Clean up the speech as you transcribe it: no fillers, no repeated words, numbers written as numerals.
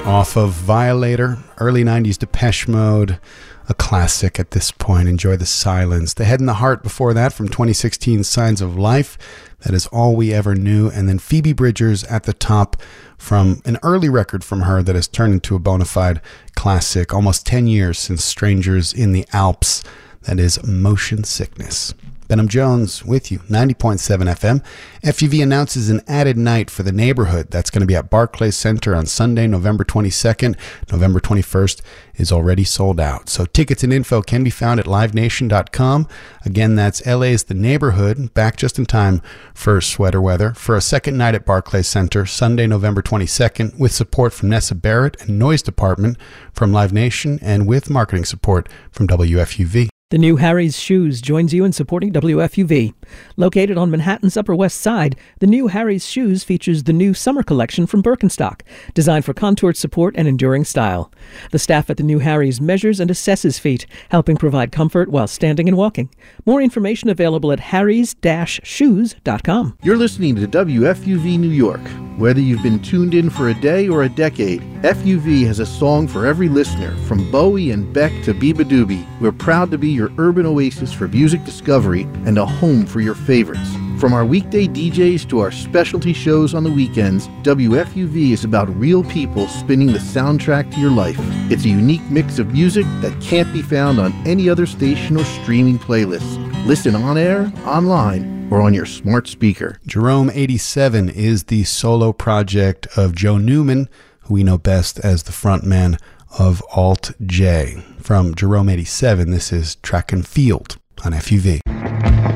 Off of Violator, early 90s Depeche Mode, a classic at this point. Enjoy the Silence. The Head and the Heart before that from 2016 Signs of Life. That is All We Ever Knew. And then Phoebe Bridgers at the top from an early record from her that has turned into a bona fide classic. Almost 10 years since Strangers in the Alps. That is Motion Sickness. Benham Jones with you, 90.7 FM. FUV announces an added night for the neighborhood. That's going to be at Barclays Center on Sunday, November 22nd. November 21st is already sold out. So tickets and info can be found at livenation.com. Again, that's LA's The Neighborhood, back just in time for sweater weather, for a second night at Barclays Center, Sunday, November 22nd, with support from Nessa Barrett and Noise Department from Live Nation, and with marketing support from WFUV. The new Harry's Shoes joins you in supporting WFUV. Located on Manhattan's Upper West Side, the new Harry's Shoes features the new summer collection from Birkenstock, designed for contoured support and enduring style. The staff at the new Harry's measures and assesses feet, helping provide comfort while standing and walking. More information available at harrys-shoes.com. You're listening to WFUV New York. Whether you've been tuned in for a day or a decade, FUV has a song for every listener. From Bowie and Beck to Biba Doobie, we're proud to be your urban oasis for music discovery and a home for your favorites. From our weekday DJs to our specialty shows on the weekends, WFUV is about real people spinning the soundtrack to your life. It's a unique mix of music that can't be found on any other station or streaming playlist. Listen on air, online, or on your smart speaker. Jerome 87 is the solo project of Joe Newman, who we know best as the frontman of Alt J. From Jerome 87, this is Track and Field on FUV.